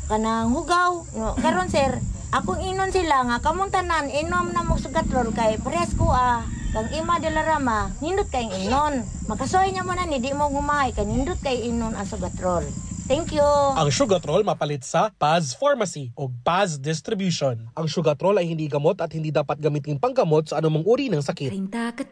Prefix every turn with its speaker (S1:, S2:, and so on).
S1: kanang hugaw. No, karon sir, akong inon sila nga kamuntanan inom na mo sugatrol kay pares ko kang ima de la Rama nindot kay inon. Makasoy nya mo na ni di mo humay kay nindot kay inon ang sugatrol. Thank you.
S2: Ang Sugatrol mapalit sa Paz Pharmacy o Paz Distribution. Ang Sugatrol ay hindi gamot at hindi dapat gamitin panggamot sa anumang uri ng sakit.